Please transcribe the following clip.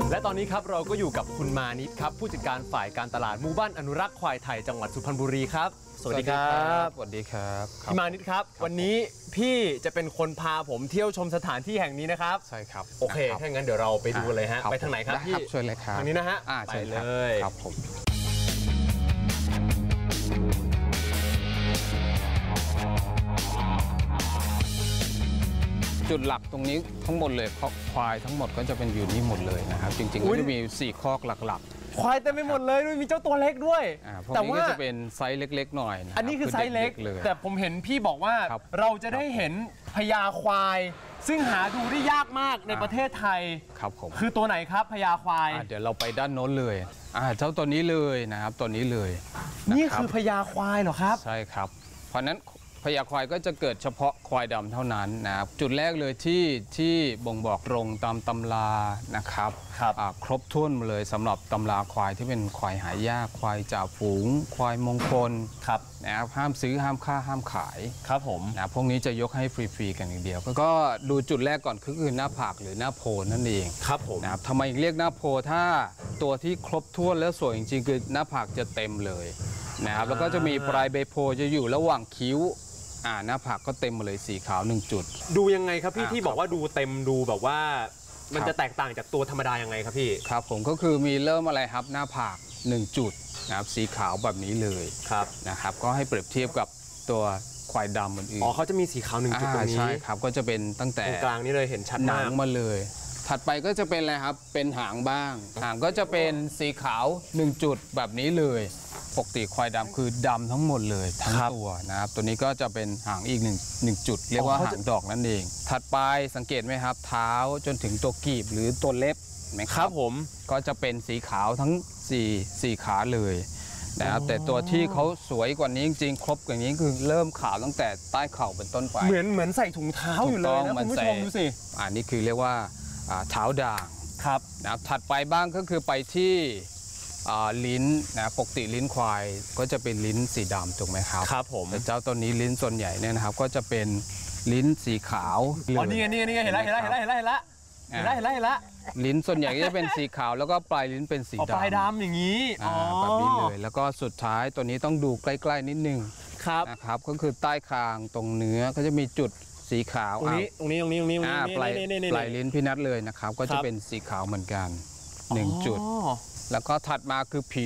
และตอนนี้ครับเราก็อยู่กับคุณมานิดครับผู้จัดการฝ่ายการตลาดหมู่บ้านอนุรักษ์ควายไทยจังหวัดสุพรรณบุรีครับสวัสดีครับสวัสดีครับพี่มานิดครับวันนี้พี่จะเป็นคนพาผมเที่ยวชมสถานที่แห่งนี้นะครับใช่ครับโอเคถ้างั้นเดี๋ยวเราไปดูเลยฮะไปทางไหนครับพี่เชิญเลยครับทางนี้นะฮะไปเลยครับผมจุดหลักตรงนี้ทั้งหมดเลยควายทั้งหมดก็จะเป็นอยู่นี่หมดเลยนะครับจริงๆก็จะมี4คอกหลักๆควายเต็มไปหมดเลยมีเจ้าตัวเล็กด้วยแต่ว่าจะเป็นไซส์เล็กๆหน่อยอันนี้คือไซส์เล็กแต่ผมเห็นพี่บอกว่าเราจะได้เห็นพญาควายซึ่งหาดูได้ยากมากในประเทศไทยครับผมคือตัวไหนครับพญาควายเดี๋ยวเราไปด้านโน้นเลยเจ้าตัวนี้เลยนะครับตัวนี้เลยนี่คือพญาควายเหรอครับใช่ครับเพราะนั้นพญาควายก็จะเกิดเฉพาะควายดำเท่านั้นนะครับจุดแรกเลยที่บ่งบอกตรงตามตำรานะครับครบถ้วนเลยสำหรับตำราควายที่เป็นควายหายากควายจ่าฝูงควายมงคลนะครับห้ามซื้อห้ามฆ่าห้ามขายครับผมนะพวกนี้จะยกให้ฟรีๆกันอย่างเดียวก็ดูจุดแรกก่อนคือหน้าผากหรือหน้าโพนั่นเองครับผมนะครับทำไมเรียกหน้าโพถ้าตัวที่ครบถ้วนแล้วสวยจริงๆคือหน้าผากจะเต็มเลยนะครับแล้วก็จะมีปลายใบโพจะอยู่ระหว่างคิ้วหน้าผากก็เต็มมาเลยสีขาว1จุดดูยังไงครับพี่ที่บอกว่าดูเต็มดูแบบว่ามันจะแตกต่างจากตัวธรรมดายังไงครับพี่ครับผมก็คือมีเริ่มอะไรครับหน้าผาก1จุดนะครับสีขาวแบบนี้เลยครับนะครับก็ให้เปรียบเทียบกับตัวควายดำอื่นเขาจะมีสีขาว1จุดตรงนี้ใช่ครับก็จะเป็นตั้งแต่ตรงกลางนี้เลยเห็นชัดมากหนังมาเลยถัดไปก็จะเป็นอะไรครับเป็นหางบ้างหางก็จะเป็นสีขาว1จุดแบบนี้เลยปกติควายดำคือดำทั้งหมดเลยทั้งตัวนะครับตัวนี้ก็จะเป็นหางอีก1จุดเรียกว่าหางดอกนั่นเองถัดไปสังเกตไหมครับเท้าจนถึงตัวกีบหรือตัวเล็บไหมครับผมก็จะเป็นสีขาวทั้ง4ขาเลยนะครับแต่ตัวที่เขาสวยกว่านี้จริงๆครบอย่างนี้คือเริ่มขาวตั้งแต่ใต้เข่าเป็นต้นไปเหมือนใส่ถุงเท้าอยู่เลยนะคุณผู้ชมดูสินี่คือเรียกว่าเท้าด่างครับนะครับถัดไปบ้างก็คือไปที่ลิ้นนะปกติลิ้นควายก็จะเป็นลิ้นสีดำถูกไหมครับครับผมแต่เจ้าตัวนี้ลิ้นส่วนใหญ่เนี่ยนะครับก็จะเป็นลิ้นสีขาวนี่เห็นแล้วลิ้นส่วนใหญ่ก็จะเป็นสีขาวแล้วก็ปลายลิ้นเป็นสีดำปลายดำอย่างนี้แบบนี้เลยแล้วก็สุดท้ายตัวนี้ต้องดูใกล้ๆนิดนึงนะครับก็คือใต้คางตรงเนื้อก็จะมีจุดสีขาวตรงนี้ปลายลิ้นพี่นัทเลยนะครับก็จะเป็นสีขาวเหมือนกัน1จุดแล้วก็ถัดมาคือผิว